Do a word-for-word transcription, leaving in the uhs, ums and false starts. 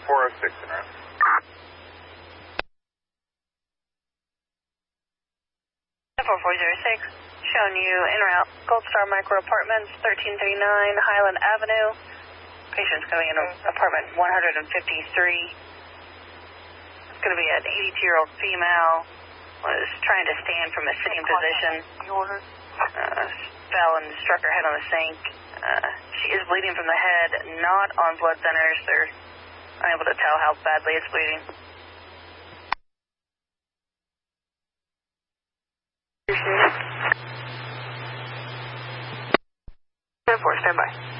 four oh six in route. four four zero six, showing you en route, Gold Star Micro Apartments, thirteen thirty-nine Highland Avenue. Patient's going to be in apartment one fifty-three. It's going to be an eighty-two-year-old female, was trying to stand from a sitting position. Uh, fell and struck her head on the sink. Uh, she is bleeding from the head, not on blood thinners. They're unable to tell how badly it's bleeding. ten four, stand by.